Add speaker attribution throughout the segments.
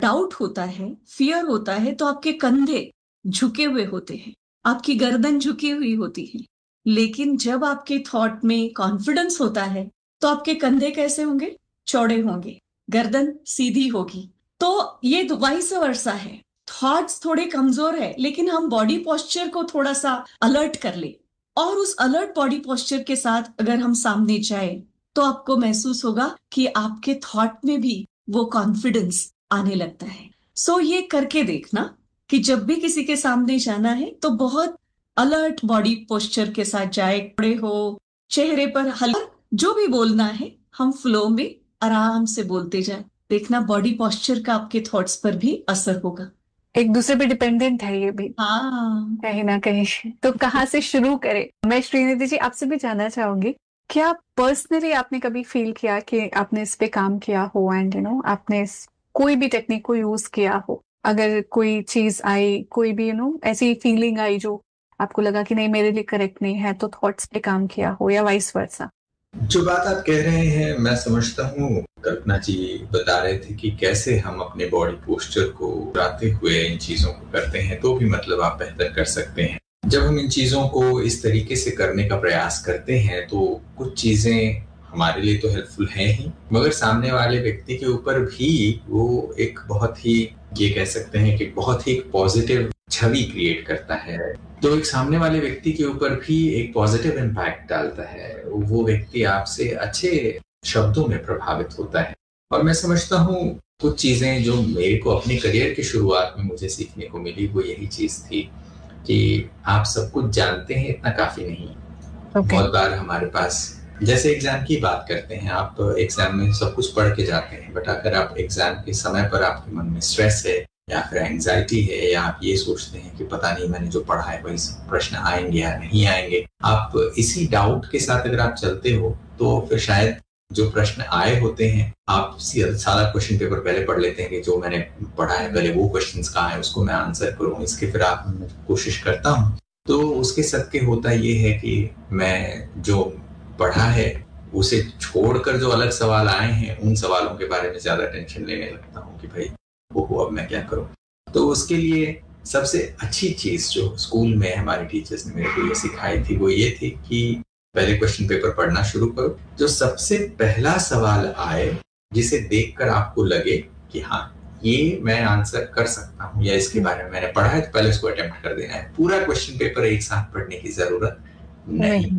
Speaker 1: Doubt होता है, fear होता है, तो आपके कंधे झुके हुए होते हैं, आपकी गर्दन झुकी हुई होती है। लेकिन जब आपके थॉट में कॉन्फिडेंस होता है तो आपके कंधे कैसे होंगे? चौड़े होंगे, गर्दन सीधी होगी। तो ये वाइस वर्सा है। थॉट्स थोड़े कमजोर है, लेकिन हम बॉडी पोस्चर को थोड़ा सा अलर्ट कर ले और उस अलर्ट बॉडी पोस्चर के साथ अगर हम सामने जाए तो आपको महसूस होगा कि आपके थॉट में भी वो कॉन्फिडेंस आने लगता है। सो ये करके देखना कि जब भी किसी के सामने जाना है तो बहुत अलर्ट बॉडी पोस्चर के साथ जाए, खड़े हो, चेहरे पर हल्का जो भी बोलना है हम फ्लो में आराम से बोलते जाए। देखना बॉडी पोस्चर का आपके थॉट्स पर भी असर होगा।
Speaker 2: एक दूसरे पे डिपेंडेंट है ये भी
Speaker 1: हाँ,
Speaker 2: कहीं ना कहीं। तो कहाँ से शुरू करें? मैं श्रीनिधि जी आपसे भी जानना चाहूंगी, क्या पर्सनली आपने कभी फील किया कि आपने इस पे काम किया हो एंड आपने कोई भी टेक्निक को यूज किया हो, अगर कोई चीज आई, कोई भी ऐसी फीलिंग आई जो आपको लगा कि नहीं मेरे लिए करेक्ट नहीं है, तो थॉट्स पे काम किया हो या वाइस वर्सा?
Speaker 3: जो बात आप कह रहे हैं मैं समझता हूँ, कल्पना जी बता रहे थे कि कैसे हम अपने बॉडी पोस्चर को बढ़ाते हुए इन चीजों को करते हैं तो भी मतलब आप बेहतर कर सकते हैं। जब हम इन चीजों को इस तरीके से करने का प्रयास करते हैं तो कुछ चीजें हमारे लिए तो हेल्पफुल हैं ही, मगर सामने वाले व्यक्ति के ऊपर भी वो एक बहुत ही, ये कह सकते हैं कि बहुत ही पॉजिटिव छवि क्रिएट करता है। तो एक सामने वाले व्यक्ति के ऊपर भी एक पॉजिटिव इम्पैक्ट डालता है। वो व्यक्ति आपसे अच्छे शब्दों में प्रभावित होता है। और मैं समझता हूँ कुछ चीजें जो मेरे को अपने करियर की शुरुआत में मुझे सीखने को मिली वो यही चीज थी कि आप सब कुछ जानते हैं इतना काफी नहीं। बहुत बार हमारे पास, जैसे एग्जाम की बात करते हैं, आप एग्जाम में सब कुछ पढ़ के जाते हैं, बट अगर आप एग्जाम के समय पर आपके मन में स्ट्रेस है या फिर एंजाइटी है या आप ये सोचते हैं कि पता नहीं मैंने जो पढ़ा है वही प्रश्न आएंगे या नहीं आएंगे, आप इसी डाउट के साथ अगर आप चलते हो तो फिर शायद जो प्रश्न आए होते हैं आप सारा क्वेश्चन पेपर पहले पढ़ लेते हैं कि जो मैंने पढ़ा है पहले वो क्वेश्चंस कहाँ है उसको मैं आंसर करूँ, इसके फिर आप कोशिश करता हूँ। तो उसके सदके होता ये है कि मैं जो पढ़ा है उसे छोड़कर जो अलग सवाल आए हैं उन सवालों के बारे में ज्यादा टेंशन लेने लगता हूँ कि भाई वो अब मैं क्या करूं। तो उसके लिए सबसे अच्छी चीज जो स्कूल में हमारे टीचर्स ने मेरे को ये सिखाई थी वो ये थी कि पहले क्वेश्चन पेपर पढ़ना शुरू करो, जो सबसे पहला सवाल आए जिसे देखकर आपको लगे कि हाँ ये मैं आंसर कर सकता हूँ या इसके बारे में मैंने पढ़ा है, तो पहले उसको अटेम्प्ट कर देना है। पूरा क्वेश्चन पेपर एक साथ पढ़ने की जरूरत नहीं।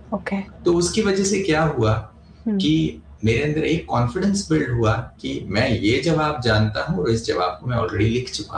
Speaker 3: तो उसकी वजह से क्या हुआ कि मेरे अंदर एक कॉन्फिडेंस बिल्ड हुआ कि मैं ये जवाब जानता हूँ और इस जवाब को मैं ऑलरेडी लिख चुका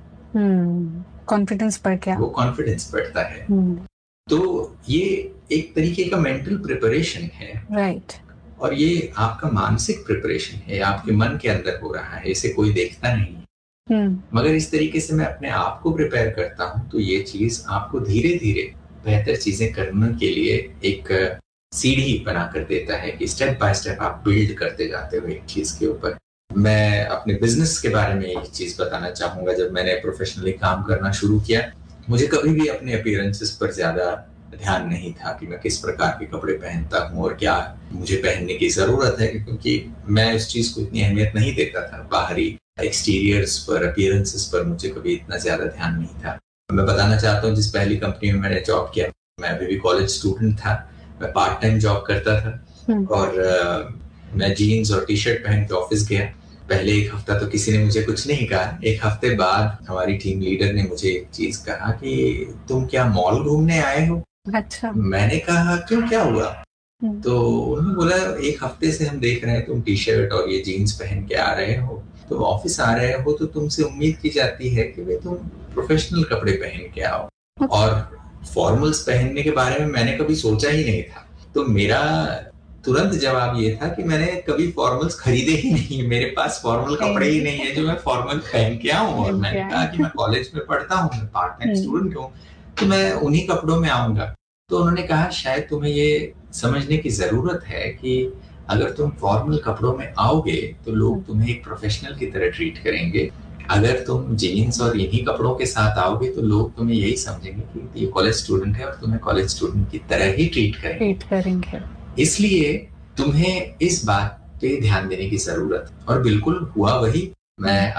Speaker 3: हूँ।
Speaker 2: कॉन्फिडेंस बढ़ गया,
Speaker 3: वो कॉन्फिडेंस बढ़ता है। तो ये एक तरीके का मेंटल प्रिपरेशन है,
Speaker 2: राइट।
Speaker 3: और ये आपका मानसिक प्रिपरेशन है, आपके मन के अंदर हो रहा है, इसे कोई देखता नहीं। मगर इस तरीके से मैं अपने आप को प्रिपेयर करता हूँ तो ये चीज आपको धीरे धीरे बेहतर चीजें करने के लिए एक सीढ़ी बना कर देता है कि स्टेप बाय स्टेप आप बिल्ड करते जाते हो एक चीज के ऊपर। मैं अपने बिजनेस के बारे में एक चीज बताना चाहूंगा। जब मैंने प्रोफेशनली काम करना शुरू किया मुझे कभी भी अपने अपीयरेंसेस पर ज्यादा ध्यान नहीं था कि मैं किस प्रकार के कपड़े पहनता हूँ और क्या मुझे पहनने की जरूरत है, क्योंकि मैं उस चीज को इतनी अहमियत नहीं देता था। बाहरी एक्सटीरियर्स पर, अपीयरेंसेस पर मुझे कभी इतना ज्यादा ध्यान नहीं था। मैं बताना चाहता हूँ जिस पहली कंपनी में मैंने जॉब किया, मैं अभी भी कॉलेज स्टूडेंट था, मैं पार्ट टाइम जॉब करता था और मैं जीन्स और टी शर्ट पहन के ऑफिस गया। पहले एक हफ्ता तो किसी ने मुझे कुछ नहीं कहा। एक हफ्ते बाद हमारी टीम लीडर ने मुझे एक चीज कहा कि तुम क्या मॉल घूमने आए हो?
Speaker 2: अच्छा।
Speaker 3: मैंने कहा क्यों, क्या हुआ? तो उन्होंने बोला एक हफ्ते से हम देख रहे हैं तुम टी शर्ट और ये जीन्स पहन के आ रहे हो, तो ऑफिस आ रहे हो, तो तुमसे उम्मीद की जाती है कि भाई तुम प्रोफेशनल कपड़े पहन के आओ। और फॉर्मल्स पहनने के बारे में मैंने कभी सोचा ही नहीं था। तो मेरा तुरंत जवाब ये था कि मैंने कभी फॉर्मल्स खरीदे ही नहीं, मेरे पास फॉर्मल कपड़े ही नहीं है जो मैं फॉर्मल पहन के आऊं। और मैंने कहा कि मैं कॉलेज में पढ़ता हूँ, मैं पार्ट टाइम स्टूडेंट हूँ, तो मैं उन्हीं कपड़ों में आऊंगा। तो उन्होंने कहा शायद तुम्हें ये समझने की जरूरत है कि अगर तुम फॉर्मल कपड़ों में आओगे तो लोग तुम्हें एक प्रोफेशनल की तरह ट्रीट करेंगे। अगर तुम जीन्स और इन्हीं कपड़ों के साथ आओगे तो लोग तुम्हें यही समझेंगे कि ये कॉलेज स्टूडेंट है और तुम्हें कॉलेज स्टूडेंट की तरह ही ट्रीट करेंगे। इसलिए तुम्हें इस बात पे ध्यान देने की जरूरत। और बिल्कुल हुआ वही। मैं